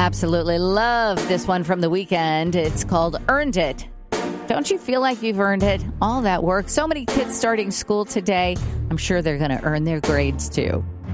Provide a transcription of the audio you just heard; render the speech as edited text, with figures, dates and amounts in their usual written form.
Absolutely love this one from The Weeknd. It's called Earned It. Don't you feel like you've earned it? All that work. So many kids starting school today. I'm sure they're going to earn their grades too.